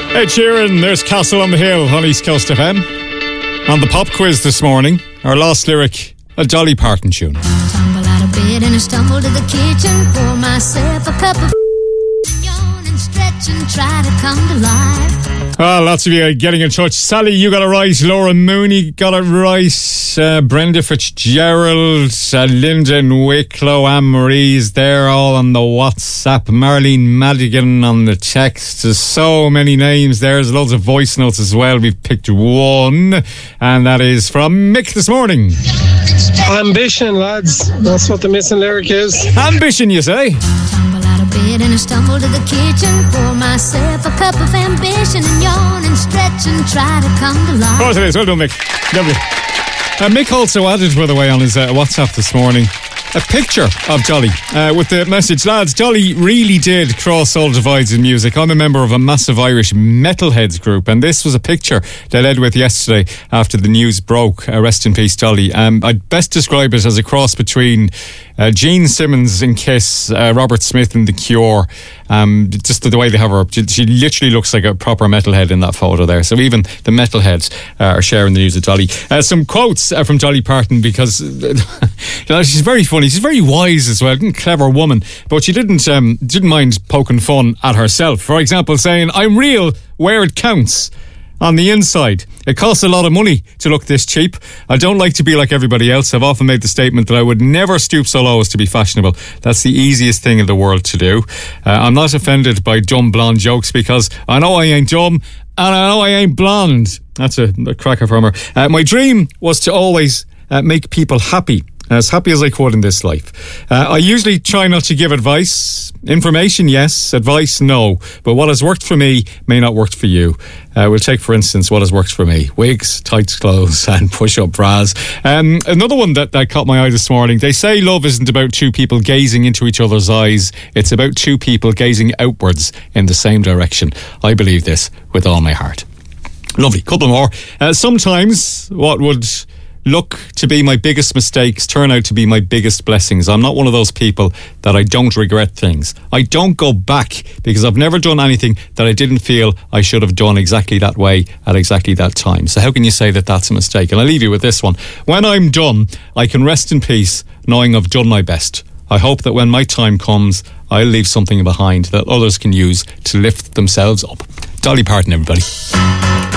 Hey Sheeran, there's Castle on the Hill on East Coast FM. On the pop quiz this morning, our last lyric, a Dolly Parton tune. Tumble out of bed and I stumble to the kitchen, pour myself a cup of yawn and stretch and try to come to life. Well, lots of you are getting in touch. Sally, you got it right. Laura Mooney got it right. Brenda Fitzgerald, Lyndon Wicklow, Anne-Marie's there all on the WhatsApp. Marlene Madigan on the text. There's so many names there. There's loads of voice notes as well. We've picked one, and that is from Mick this morning. Ambition, lads. That's what the missing lyric is. Ambition, you say? Tumble out of bed and I stumble to the kitchen, pour myself a cup of ambition and yawn and stretch and try to come to life. Of course it is. Well done, Mick. Lovely. Mick also added, by the way, on his WhatsApp this morning, a picture of Dolly with the message, lads, Dolly really did cross all divides in music. I'm a member of a massive Irish metalheads group, and this was a picture they led with yesterday after the news broke. Rest in peace, Dolly. I'd best describe it as a cross between Gene Simmons in Kiss, Robert Smith in The Cure. Just the way they have her up, she literally looks like a proper metalhead in that photo there. So even the metalheads are sharing the news of Dolly. Some quotes from Dolly Parton, because she's very funny. She's very wise as well, clever woman, but she didn't mind poking fun at herself. For example, saying, "I'm real where it counts. On the inside, it costs a lot of money to look this cheap. I don't like to be like everybody else. I've often made the statement that I would never stoop so low as to be fashionable. That's the easiest thing in the world to do. I'm not offended by dumb blonde jokes because I know I ain't dumb and I know I ain't blonde." That's a cracker from her. My dream was to always make people happy. As happy as I could in this life. I usually try not to give advice. Information, yes. Advice, no. But what has worked for me may not work for you. We'll take, for instance, what has worked for me. Wigs, tight clothes and push-up bras. Another one that caught my eye this morning. They say love isn't about two people gazing into each other's eyes. It's about two people gazing outwards in the same direction. I believe this with all my heart. Lovely. Couple more. Sometimes what would look to be my biggest mistakes turn out to be my biggest blessings. I'm not one of those people that I don't regret things. I don't go back because I've never done anything that I didn't feel I should have done exactly that way at exactly that time. So how can you say that that's a mistake? And I'll leave you with this one. When I'm done, I can rest in peace knowing I've done my best. I hope that when my time comes, I'll leave something behind that others can use to lift themselves up. Dolly Parton, everybody.